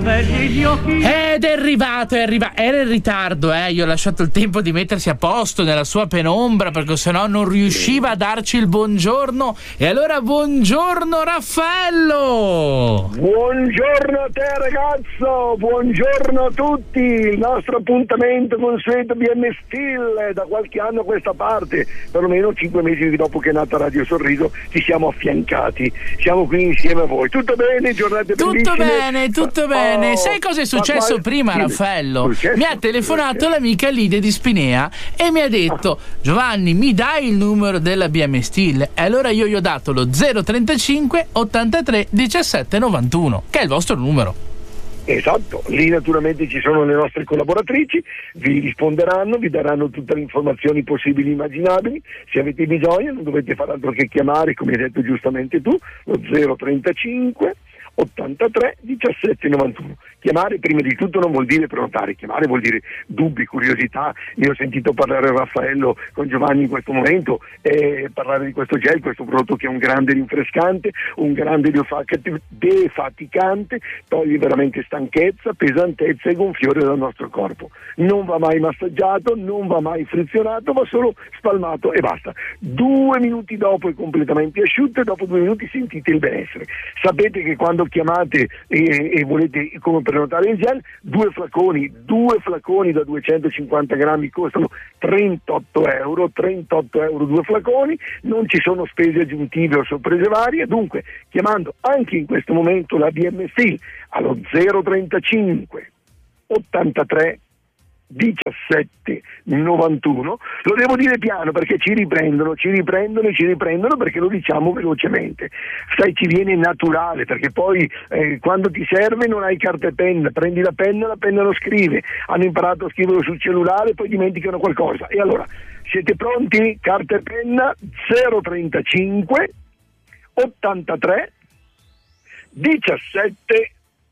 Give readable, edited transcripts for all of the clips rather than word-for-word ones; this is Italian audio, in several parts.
Ed è arrivato, era in ritardo, io ho lasciato il tempo di mettersi a posto nella sua penombra perché sennò non riusciva a darci il buongiorno. E allora buongiorno Raffaello! Buongiorno a te ragazzo, buongiorno a tutti, il nostro appuntamento consueto BM Steel da qualche anno a questa parte, perlomeno 5 mesi dopo che è nata Radio Sorriso ci siamo affiancati, siamo qui insieme a voi. Tutto bene? Giornate bellissime? Tutto bene. Sai cosa è successo prima, Raffaello? Mi ha telefonato l'amica Lidia di Spinea e mi ha detto: Giovanni, mi dai il numero della BM Steel? E allora io gli ho dato lo 035 83 17 91, che è il vostro numero. Esatto, lì naturalmente ci sono le nostre collaboratrici, vi risponderanno, vi daranno tutte le informazioni possibili e immaginabili. Se avete bisogno non dovete fare altro che chiamare, come hai detto giustamente tu, lo 035 83 17 91. Chiamare prima di tutto non vuol dire prenotare, chiamare vuol dire dubbi, curiosità. Io ho sentito parlare Raffaello con Giovanni in questo momento parlare di questo gel, questo prodotto che è un grande rinfrescante, un grande defaticante, toglie veramente stanchezza, pesantezza e gonfiore dal nostro corpo. Non va mai massaggiato, non va mai frizionato, va solo spalmato e basta. 2 minuti dopo è completamente asciutto e dopo 2 minuti sentite il benessere. Sapete che quando chiamate e volete come prenotare il gel, 2 flaconi da 250 grammi costano 38 euro, 2 flaconi, non ci sono spese aggiuntive o sorprese varie. Dunque chiamando anche in questo momento la BM Steel allo 035 83 17 91, lo devo dire piano perché ci riprendono perché lo diciamo velocemente, sai, ci viene naturale, perché poi quando ti serve non hai carta e penna, prendi la penna non scrive, hanno imparato a scriverlo sul cellulare poi dimenticano qualcosa. E allora siete pronti? Carta e penna, 035 83 17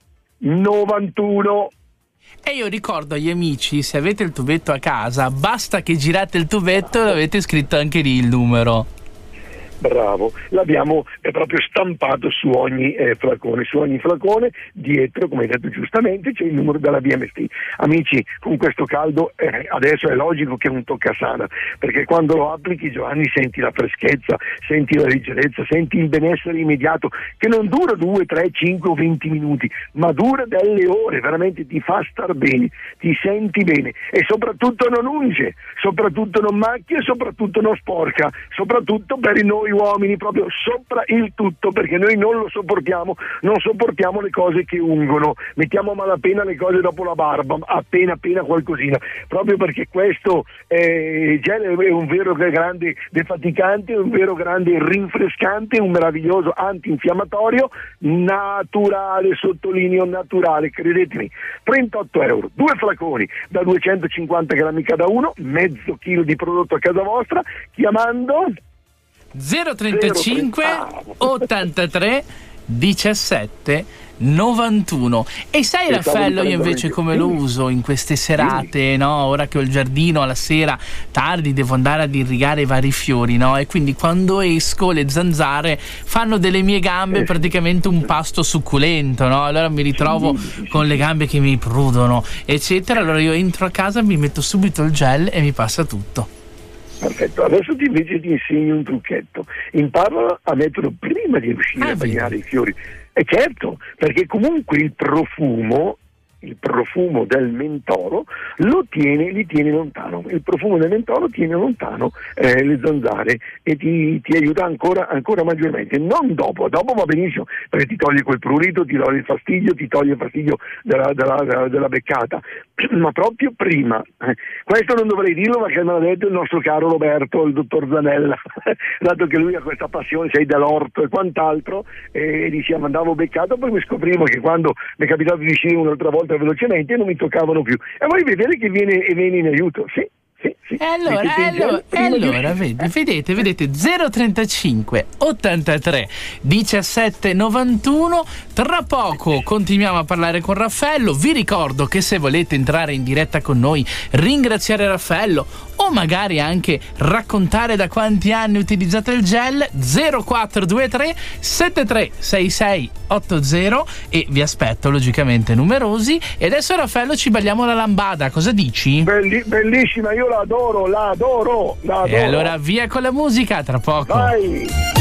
91. E io ricordo agli amici, se avete il tubetto a casa, basta che girate il tubetto e avete scritto anche lì il numero. Bravo, l'abbiamo proprio stampato su ogni flacone, dietro, come hai detto giustamente, c'è il numero della BMST. Amici, con questo caldo adesso è logico che è un toccasana, perché quando lo applichi, Giovanni, senti la freschezza, senti la leggerezza, senti il benessere immediato, che non dura 2, 3, 5 o 20 minuti, ma dura delle ore, veramente ti fa star bene, ti senti bene e soprattutto non unge, soprattutto non macchia, soprattutto non sporca, soprattutto per noi uomini, proprio sopra il tutto, perché noi non lo sopportiamo, non sopportiamo le cose che ungono, mettiamo a malapena le cose dopo la barba, appena qualcosina, proprio perché questo gel è un vero grande defaticante, un vero grande rinfrescante, un meraviglioso antinfiammatorio naturale, sottolineo naturale, credetemi. 38 euro, 2 flaconi da 250 grammi cada uno, mezzo chilo di prodotto a casa vostra, chiamando 035 83 17 91. E sai, Raffaello, io invece come lo uso in queste serate, no? Ora che ho il giardino, alla sera tardi devo andare ad irrigare i vari fiori, no? E quindi quando esco le zanzare fanno delle mie gambe praticamente un pasto succulento, no? Allora mi ritrovo con le gambe che mi prudono, eccetera. Allora io entro a casa, mi metto subito il gel e mi passa tutto. Perfetto, adesso invece ti insegno un trucchetto. Impara a metterlo prima di riuscire a bagnare i fiori. E certo, perché comunque il profumo del mentolo li tiene lontano. Il profumo del mentolo tiene lontano le zanzare e ti aiuta ancora maggiormente. Non dopo va benissimo, perché ti toglie quel prurito, ti toglie il fastidio della beccata, ma proprio prima. Questo non dovrei dirlo perché me l'ha detto il nostro caro Roberto, il dottor Zanella, dato che lui ha questa passione, sei dell'orto e quant'altro, e diciamo andavo beccato, poi mi scoprivo che quando mi è capitato di uscire un'altra volta velocemente non mi toccavano più, e voi vedete che viene in aiuto. Sì, Sì. E allora vedete 035 83 17 91. Tra poco continuiamo a parlare con Raffaello. Vi ricordo che se volete entrare in diretta con noi, ringraziare Raffaello o magari anche raccontare da quanti anni utilizzate il gel, 0423 7366 80, e vi aspetto logicamente numerosi. E adesso Raffaello ci balliamo la lambada, cosa dici? Bellissima, io la adoro. E allora via con la musica, tra poco. Vai!